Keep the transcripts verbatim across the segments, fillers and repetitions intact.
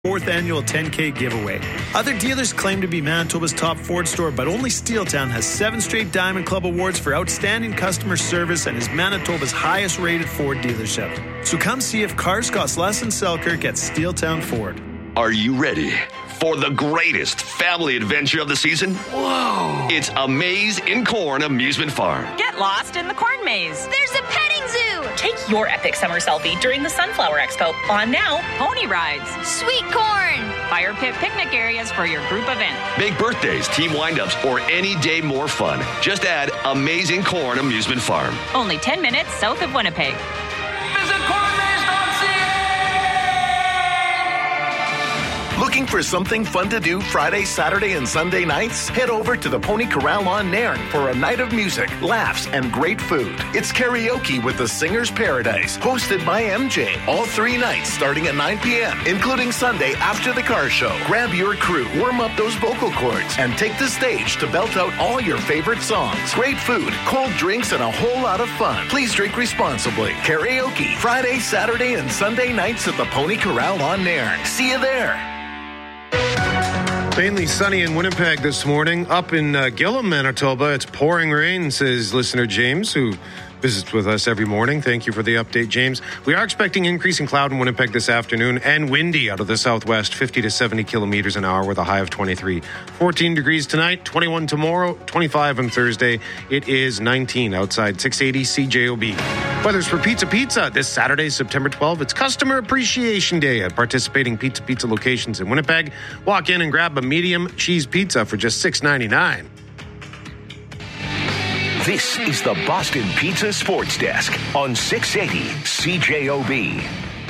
fourth annual ten K giveaway. Other dealers claim to be Manitoba's top Ford store, but only Steeltown has seven straight Diamond Club awards for outstanding customer service and is Manitoba's highest rated Ford dealership. So come see if cars cost less in Selkirk at Steeltown Ford. Are you ready for the greatest family adventure of the season? Whoa! It's A Maze in Corn Amusement Farm. Get lost in the corn maze. There's a petting zoo. Take your epic summer selfie during the Sunflower Expo. On now, pony rides, sweet corn, fire pit picnic areas for your group event. Big birthdays, team windups, or any day more fun. Just add A Maze in Corn Amusement Farm. Only ten minutes south of Winnipeg. Visit corn maze dot c a. Looking for something fun to do Friday, Saturday, and Sunday nights? Head over to the Pony Corral on Nairn for a night of music, laughs, and great food. It's karaoke with the Singer's Paradise, hosted by M J. All three nights starting at nine p.m., including Sunday after the car show. Grab your crew, warm up those vocal cords, and take the stage to belt out all your favorite songs. Great food, cold drinks, and a whole lot of fun. Please drink responsibly. Karaoke, Friday, Saturday, and Sunday nights at the Pony Corral on Nairn. See you there. Mainly sunny in Winnipeg this morning. Up in uh, Gillam, Manitoba, it's pouring rain, says listener James, who visits with us every morning. Thank you for the update, James. We are expecting increasing cloud in Winnipeg this afternoon and windy out of the southwest, fifty to seventy kilometers an hour with a high of twenty-three. fourteen degrees tonight, twenty-one tomorrow, twenty-five on Thursday. It is nineteen outside six eighty C J O B. Weather's for Pizza Pizza this Saturday, September twelfth. It's Customer Appreciation Day at participating Pizza Pizza locations in Winnipeg. Walk in and grab a medium cheese pizza for just six ninety-nine. This is the Boston Pizza Sports Desk on six eighty C J O B.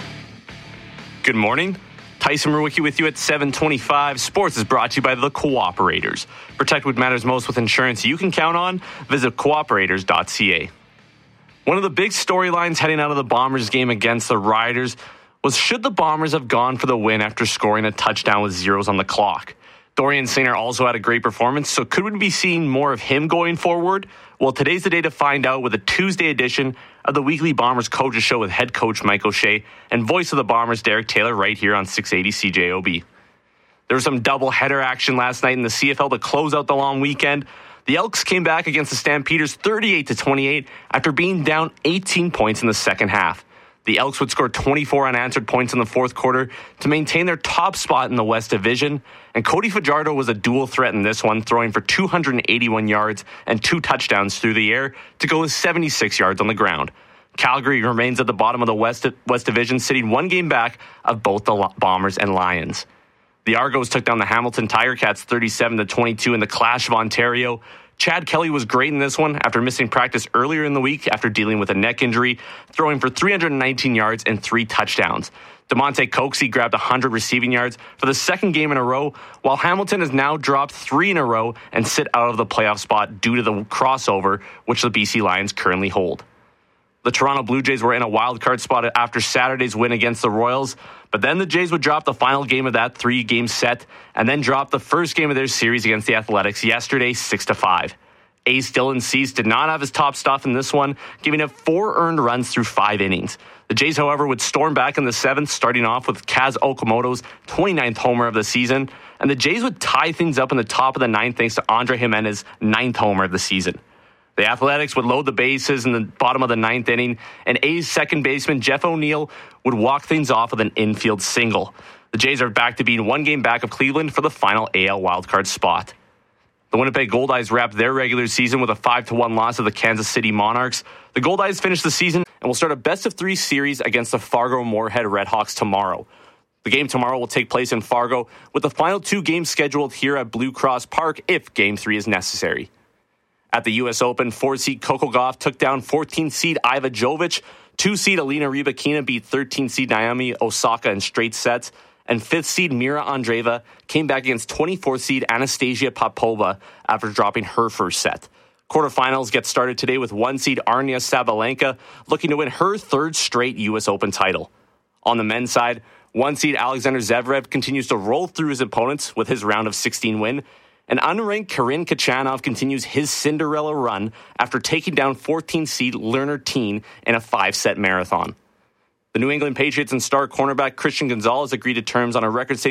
Good morning. Tyson Murwicki with you at seven twenty-five. Sports is brought to you by the Cooperators. Protect what matters most with insurance you can count on. Visit cooperators dot c a. One of the big storylines heading out of the Bombers game against the Riders was should the Bombers have gone for the win after scoring a touchdown with zeros on the clock. Dorian Singer also had a great performance, so could we be seeing more of him going forward? Well, today's the day to find out with a Tuesday edition of the weekly Bombers Coaches Show with head coach Mike O'Shea and voice of the Bombers Derek Taylor right here on six eighty C J O B. There was some double-header action last night in the C F L to close out the long weekend. The Elks came back against the Stampeders thirty-eight to twenty-eight after being down eighteen points in the second half. The Elks would score twenty-four unanswered points in the fourth quarter to maintain their top spot in the West Division, and Cody Fajardo was a dual threat in this one, throwing for two hundred eighty-one yards and two touchdowns through the air to go with seventy-six yards on the ground. Calgary remains at the bottom of the West, West Division, sitting one game back of both the Bombers and Lions. The Argos took down the Hamilton Tiger Cats thirty-seven to twenty-two in the Clash of Ontario. Chad Kelly was great in this one after missing practice earlier in the week after dealing with a neck injury, throwing for three hundred nineteen yards and three touchdowns. DeMonte Coxey grabbed one hundred receiving yards for the second game in a row, while Hamilton has now dropped three in a row and sit out of the playoff spot due to the crossover, which the B C Lions currently hold. The Toronto Blue Jays were in a wild card spot after Saturday's win against the Royals, but then the Jays would drop the final game of that three-game set and then drop the first game of their series against the Athletics yesterday, six to five. Ace Dylan Cease did not have his top stuff in this one, giving up four earned runs through five innings. The Jays, however, would storm back in the seventh, starting off with Kaz Okamoto's twenty-ninth homer of the season, and the Jays would tie things up in the top of the ninth thanks to Andre Jimenez's ninth homer of the season. The Athletics would load the bases in the bottom of the ninth inning, and A's second baseman Jeff O'Neill would walk things off with an infield single. The Jays are back to being one game back of Cleveland for the final A L wildcard spot. The Winnipeg Goldeyes wrapped their regular season with a five to one loss of the Kansas City Monarchs. The Goldeyes finished the season and will start a best-of-three series against the Fargo-Moorhead Redhawks tomorrow. The game tomorrow will take place in Fargo, with the final two games scheduled here at Blue Cross Park if Game three is necessary. At the U S Open, four-seed Coco Gauff took down fourteen-seed Iva Jovic. two-seed Alina Rybakina beat thirteen-seed Naomi Osaka in straight sets. And fifth-seed Mira Andreeva came back against twenty-fourth-seed Anastasia Popova after dropping her first set. Quarterfinals get started today with one-seed Arnia Sabalenka looking to win her third straight U S Open title. On the men's side, one-seed Alexander Zverev continues to roll through his opponents with his round of sixteen win. And unranked Karin Khachanov continues his Cinderella run after taking down fourteen-seed Lerner Teen in a five-set marathon. The New England Patriots and star cornerback Christian Gonzalez agreed to terms on a record-setting